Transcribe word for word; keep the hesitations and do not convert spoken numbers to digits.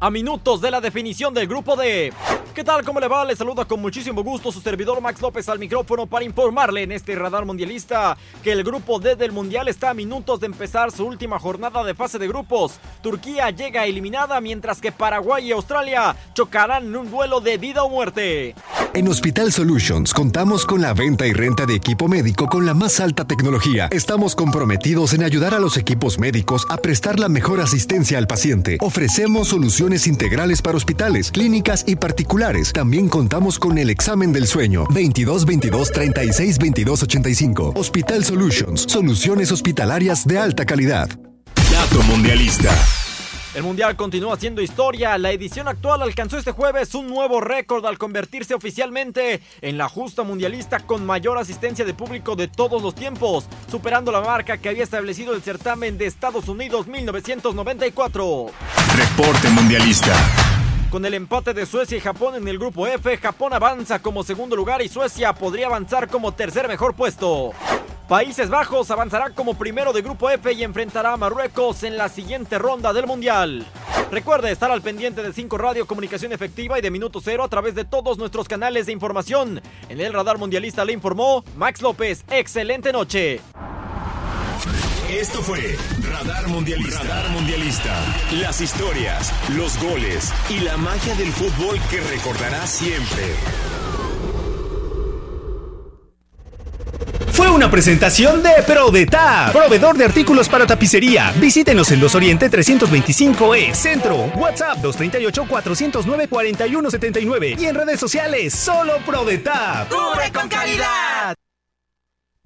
a minutos de la definición del grupo D. ¿Qué tal? ¿Cómo le va? Le saluda con muchísimo gusto su servidor Max López al micrófono para informarle en este radar mundialista que el grupo D del mundial está a minutos de empezar su última jornada de fase de grupos. Turquía llega eliminada mientras que Paraguay y Australia chocarán en un duelo de vida o muerte. En Hospital Solutions contamos con la venta y renta de equipo médico con la más alta tecnología. Estamos comprometidos en ayudar a los equipos médicos a prestar la mejor asistencia al paciente. Ofrecemos soluciones integrales para hospitales, clínicas y particulares. También contamos con el examen del sueño. veintidós veintidós treinta y seis veintidós ochenta y cinco. Hospital Solutions, soluciones hospitalarias de alta calidad. Dato mundialista. El mundial continúa haciendo historia. La edición actual alcanzó este jueves un nuevo récord al convertirse oficialmente en la justa mundialista con mayor asistencia de público de todos los tiempos, superando la marca que había establecido el certamen de Estados Unidos mil novecientos noventa y cuatro. Reporte mundialista. Con el empate de Suecia y Japón en el grupo F, Japón avanza como segundo lugar y Suecia podría avanzar como tercer mejor puesto. Países Bajos avanzará como primero de grupo F y enfrentará a Marruecos en la siguiente ronda del mundial. Recuerde estar al pendiente de cinco Radio, comunicación efectiva y de Minuto Cero a través de todos nuestros canales de información. En el radar mundialista le informó Max López. Excelente noche. Esto fue Radar Mundialista. Radar Mundialista. Las historias, los goles y la magia del fútbol que recordarás siempre. Fue una presentación de ProDeTAP, proveedor de artículos para tapicería. Visítenos en Los Oriente trescientos veinticinco E, Centro. WhatsApp dos tres ocho, cuatro cero nueve, cuatro uno siete nueve. Y en redes sociales, solo ProDeTAP. ¡Cubre con calidad!